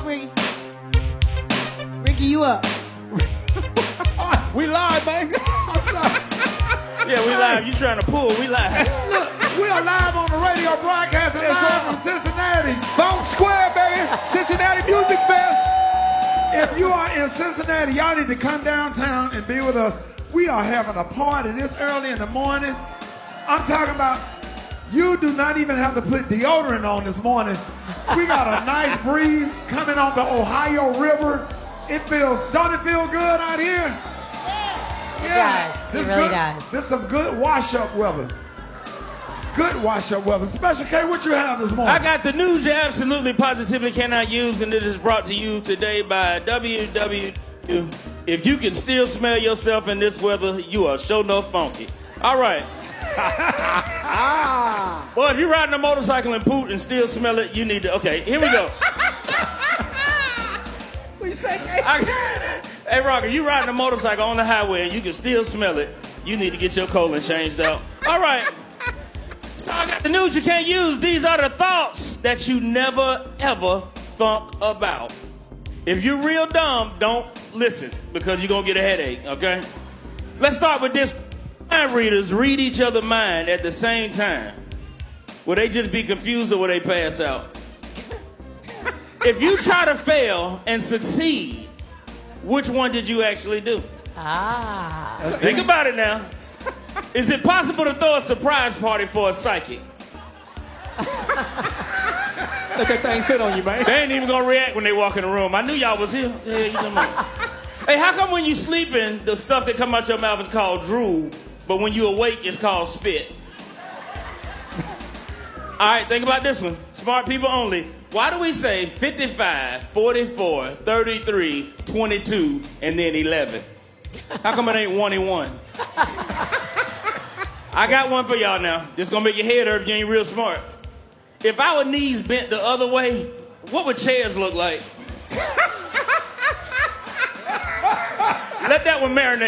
up, Ricky. Ricky, you up. We live, man. I'm sorry. Yeah, we live. You trying to pull? We live. Look, we are live on the radio broadcasting live from Cincinnati. Fountain Square, baby. Cincinnati Music Fest. If you are in Cincinnati, y'all need to come downtown and be with us. We are having a party this early in the morning. I'm talking about you do not even have to put deodorant on this morning. We got a nice breeze coming on the Ohio River. Don't it feel good out here? It does. It really does. This is some good wash-up weather. Good wash-up weather. Special K, what you have this morning? I got the news you absolutely positively cannot use, and it is brought to you today by WW. If you can still smell yourself in this weather, you are sure enough funky. All right. Well, if you're riding a motorcycle and poop and still smell it, you need to. Okay, here we go. What you say, K? Hey, Rocker, you riding a motorcycle on the highway and you can still smell it. You need to get your colon changed out. All right. So I got the news you can't use. These are the thoughts that you never, ever thunk about. If you're real dumb, don't listen because you're going to get a headache, okay? Let's start with this. Mind readers read each other's mind at the same time. Will they just be confused or will they pass out? If you try to fail and succeed, which one did you actually do? Think about it now. Is it possible to throw a surprise party for a psychic? Let that thing sit on you, man. They ain't even gonna react when they walk in the room. I knew y'all was here. Yeah, you know. Hey, how come when you sleeping, the stuff that come out your mouth is called drool, but when you awake, it's called spit? All right, think about this one. Smart people only. Why do we say 55, 44, 33, 22, and then 11? How come it ain't 1 and 1? I got one for y'all now. This gonna make your head hurt if you ain't real smart. If our knees bent the other way, what would chairs look like? Let that one marinate.